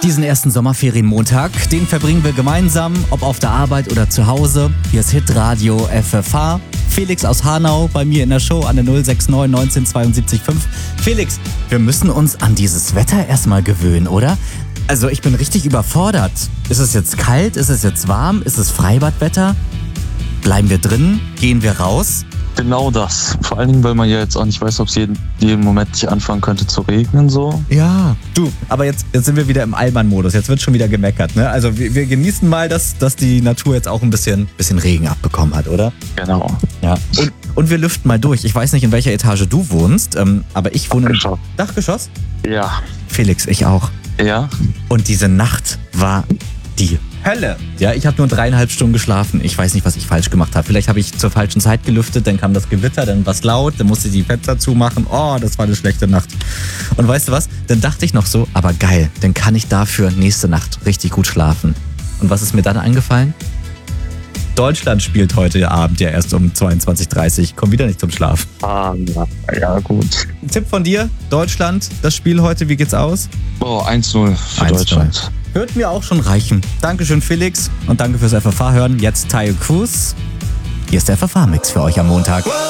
Diesen ersten Sommerferienmontag, den verbringen wir gemeinsam, ob auf der Arbeit oder zu Hause. Hier ist Hitradio FFH. Felix aus Hanau bei mir in der Show an der 069 19 72 5. Felix, wir müssen uns an dieses Wetter erstmal gewöhnen, oder? Also ich bin richtig überfordert. Ist es jetzt kalt? Ist es jetzt warm? Ist es Freibadwetter? Bleiben wir drin? Gehen wir raus? Genau das. Vor allen Dingen, weil man ja jetzt auch nicht weiß, ob es jeden Moment nicht anfangen könnte zu regnen so. Ja, du, aber jetzt sind wir wieder im Allmann-Modus. Jetzt wird schon wieder gemeckert, ne? Also wir genießen mal, dass die Natur jetzt auch ein bisschen Regen abbekommen hat, oder? Genau. Ja. Und wir lüften mal durch. Ich weiß nicht, in welcher Etage du wohnst, aber ich wohne im Dachgeschoss. Ja. Felix, ich auch. Ja. Und diese Nacht war die Hölle. Ja, ich habe nur 3,5 Stunden geschlafen. Ich weiß nicht, was ich falsch gemacht habe. Vielleicht habe ich zur falschen Zeit gelüftet, dann kam das Gewitter, dann war es laut, dann musste ich die Fenster zumachen. Oh, das war eine schlechte Nacht. Und weißt du was? Dann dachte ich noch so, aber geil, dann kann ich dafür nächste Nacht richtig gut schlafen. Und was ist mir dann eingefallen? Deutschland spielt heute Abend ja erst um 22:30 Uhr. Komm wieder nicht zum Schlaf. Ja, gut. Ein Tipp von dir, Deutschland, das Spiel heute, wie geht's aus? 1-0 für 1-0. Deutschland. Hört mir auch schon reichen. Dankeschön, Felix. Und danke fürs FFH-Hören. Jetzt Tayo Cruz. Hier ist der FFH-Mix für euch am Montag.